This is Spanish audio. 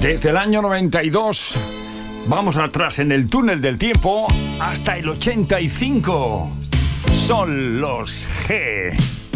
Desde el año 92, vamos atrás en el túnel del tiempo hasta el 85. Son los G.